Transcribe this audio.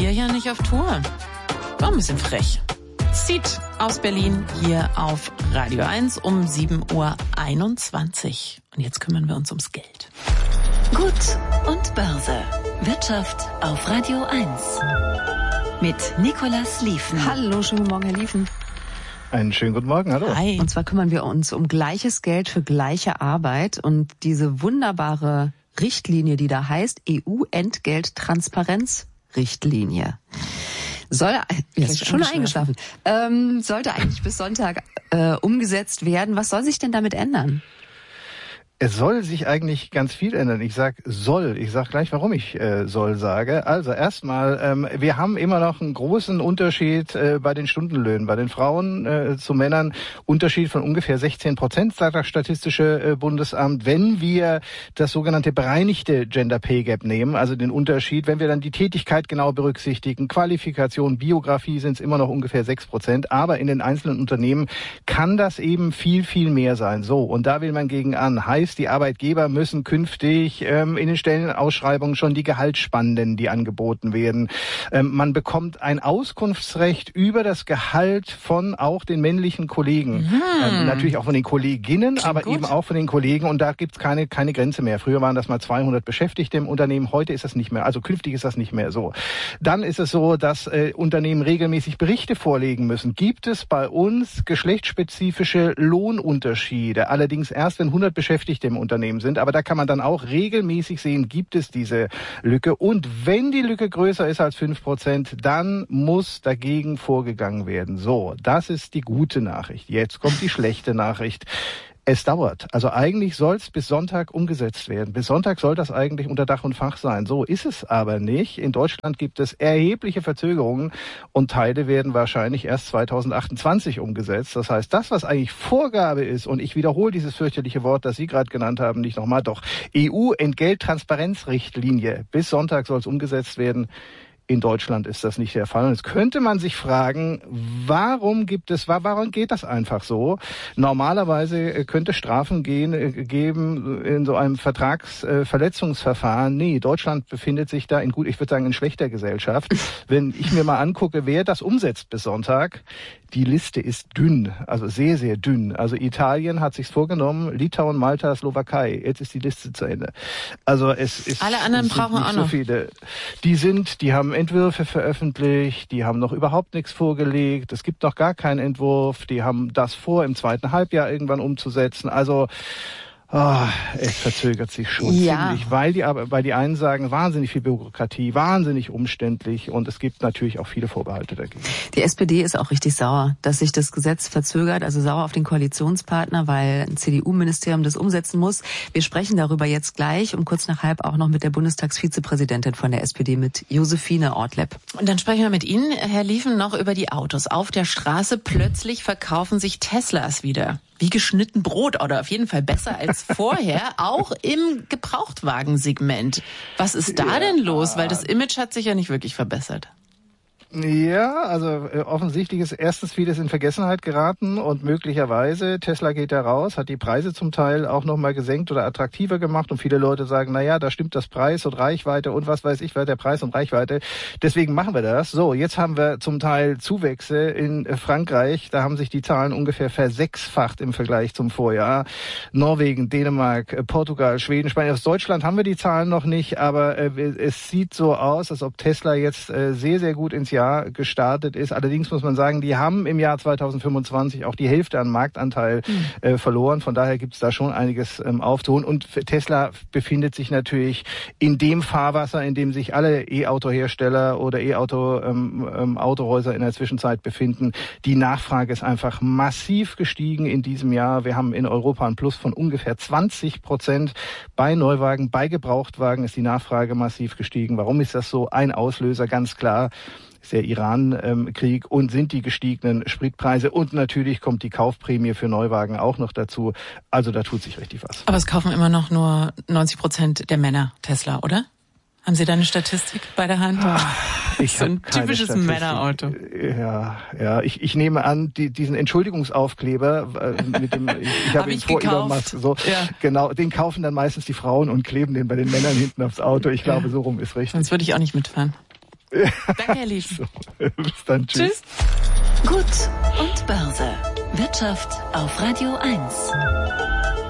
Pia ja nicht auf Tour. War ein bisschen frech. Seed aus Berlin hier auf Radio 1 um 7.21 Uhr. Und jetzt kümmern wir uns ums Geld. Gut und Börse. Wirtschaft auf Radio 1. Mit Nicolas Lieven. Hallo, schönen guten Morgen, Herr Lieven. Einen schönen guten Morgen, hallo. Hi. Und zwar kümmern wir uns um gleiches Geld für gleiche Arbeit. Und diese wunderbare Richtlinie, die da heißt EU-Entgelttransparenzrichtlinie. Ist schon eingeschlafen. Sollte eigentlich bis Sonntag umgesetzt werden. Was soll sich denn damit ändern? Es soll sich eigentlich ganz viel ändern. Ich sag soll. Ich sag gleich, warum ich soll sage. Also erstmal, wir haben immer noch einen großen Unterschied bei den Stundenlöhnen. Bei den Frauen zu Männern Unterschied von ungefähr 16%, sagt das Statistische Bundesamt. Wenn wir das sogenannte bereinigte Gender Pay Gap nehmen, also den Unterschied, wenn wir dann die Tätigkeit genau berücksichtigen, Qualifikation, Biografie, sind es immer noch ungefähr 6%. Aber in den einzelnen Unternehmen kann das eben viel, viel mehr sein. So, und da will man gegen an. Heißt, die Arbeitgeber müssen künftig in den Stellenausschreibungen schon die Gehaltsspannen nennen, die angeboten werden. Man bekommt ein Auskunftsrecht über das Gehalt von auch den männlichen Kollegen. Natürlich auch von den Kolleginnen, aber eben auch von den Kollegen. Und da gibt es keine Grenze mehr. Früher waren das mal 200 Beschäftigte im Unternehmen. Heute ist das nicht mehr. Also künftig ist das nicht mehr so. Dann ist es so, dass Unternehmen regelmäßig Berichte vorlegen müssen. Gibt es bei uns geschlechtsspezifische Lohnunterschiede? Allerdings erst, wenn 100 Beschäftigte im Unternehmen sind. Aber da kann man dann auch regelmäßig sehen, gibt es diese Lücke. Und wenn die Lücke größer ist als 5%, dann muss dagegen vorgegangen werden. So, das ist die gute Nachricht. Jetzt kommt die schlechte Nachricht. Es dauert. Also eigentlich soll es bis Sonntag umgesetzt werden. Bis Sonntag soll das eigentlich unter Dach und Fach sein. So ist es aber nicht. In Deutschland gibt es erhebliche Verzögerungen und Teile werden wahrscheinlich erst 2028 umgesetzt. Das heißt, das, was eigentlich Vorgabe ist, und ich wiederhole dieses fürchterliche Wort, das Sie gerade genannt haben, nicht nochmal, doch EU-Entgelttransparenzrichtlinie. Bis Sonntag soll es umgesetzt werden. In Deutschland ist das nicht der Fall. Und jetzt könnte man sich fragen, warum geht das einfach so? Normalerweise könnte Strafen geben in so einem Vertragsverletzungsverfahren. Nee, Deutschland befindet sich da in schlechter Gesellschaft. Wenn ich mir mal angucke, wer das umsetzt bis Sonntag, die Liste ist dünn, also sehr, sehr dünn. Also Italien hat sich's vorgenommen, Litauen, Malta, Slowakei. Jetzt ist die Liste zu Ende. Also alle anderen brauchen auch noch. So viele. Die haben Entwürfe veröffentlicht, die haben noch überhaupt nichts vorgelegt. Es gibt noch gar keinen Entwurf. Die haben das vor, im zweiten Halbjahr irgendwann umzusetzen. Also es verzögert sich schon ziemlich, weil die einen sagen, wahnsinnig viel Bürokratie, wahnsinnig umständlich und es gibt natürlich auch viele Vorbehalte dagegen. Die SPD ist auch richtig sauer, dass sich das Gesetz verzögert, also sauer auf den Koalitionspartner, weil ein CDU-Ministerium das umsetzen muss. Wir sprechen darüber jetzt gleich um kurz nach 12:30 auch noch mit der Bundestagsvizepräsidentin von der SPD, mit Josephine Ortlepp. Und dann sprechen wir mit Ihnen, Herr Lieven, noch über die Autos. Auf der Straße plötzlich verkaufen sich Teslas wieder. Wie geschnitten Brot oder auf jeden Fall besser als vorher, auch im Gebrauchtwagensegment. Was ist da denn los? Weil das Image hat sich ja nicht wirklich verbessert. Ja, also offensichtlich ist erstens vieles in Vergessenheit geraten und möglicherweise, Tesla geht da raus, hat die Preise zum Teil auch nochmal gesenkt oder attraktiver gemacht und viele Leute sagen, naja, da stimmt das Preis und Reichweite und was weiß ich, der Preis und Reichweite. Deswegen machen wir das. So, jetzt haben wir zum Teil Zuwächse in Frankreich, da haben sich die Zahlen ungefähr versechsfacht im Vergleich zum Vorjahr. Norwegen, Dänemark, Portugal, Schweden, Spanien. Aus Deutschland haben wir die Zahlen noch nicht, aber es sieht so aus, als ob Tesla jetzt sehr, sehr gut ins Jahr gestartet ist. Allerdings muss man sagen, die haben im Jahr 2025 auch die Hälfte an Marktanteil verloren. Von daher gibt es da schon einiges aufzuholen. Und Tesla befindet sich natürlich in dem Fahrwasser, in dem sich alle E-Auto-Hersteller oder E-Auto-Autohäuser in der Zwischenzeit befinden. Die Nachfrage ist einfach massiv gestiegen in diesem Jahr. Wir haben in Europa einen Plus von ungefähr 20%. Bei Neuwagen, bei Gebrauchtwagen ist die Nachfrage massiv gestiegen. Warum ist das so? Ein Auslöser, ganz klar, ist der Iran-Krieg und sind die gestiegenen Spritpreise und natürlich kommt die Kaufprämie für Neuwagen auch noch dazu. Also da tut sich richtig was. Aber es kaufen immer noch nur 90% der Männer Tesla, oder? Haben Sie da eine Statistik bei der Hand? Ich so ein typisches Männerauto. Ja. Ich nehme an, diesen Entschuldigungsaufkleber mit dem, ich habe ihn vor Elon Musk, so, ja. Genau, den kaufen dann meistens die Frauen und kleben den bei den Männern hinten aufs Auto. Ich glaube, so rum ist richtig. Sonst würde ich auch nicht mitfahren. Danke, Herr Lieven. So, bis dann, tschüss. Gut und Börse. Wirtschaft auf Radio 1.